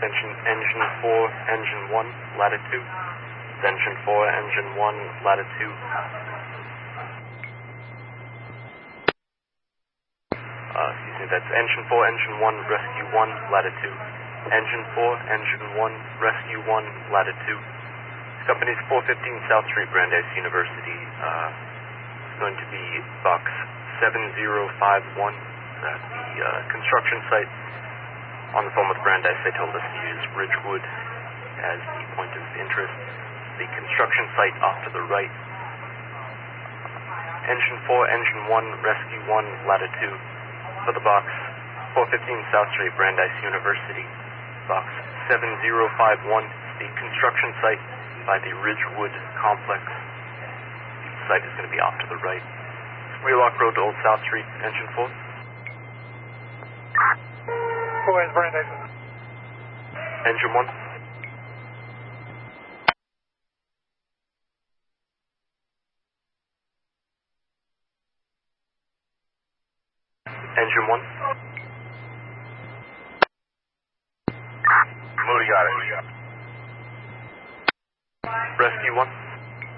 engine 4, engine 1, latitude. Engine 4, engine 1, latitude. Excuse me, that's engine 4, engine 1, rescue 1, latitude. Engine 4, engine 1, rescue 1, latitude. Company's 415 South Street, Brandeis University. It's going to be box 7051. That's the construction site. On the phone with Brandeis, they told us to use Ridgewood as the point of interest. The construction site off to the right. Engine 4, engine 1, rescue 1, latitude. For the box 415 South Street, Brandeis University. Box 7051, the construction site by the Ridgewood complex. The site is going to be off to the right. Wheelock Road to Old South Street, engine 4. Where's Brandeis? Engine 1. Engine 1. Moody got it. Rescue 1.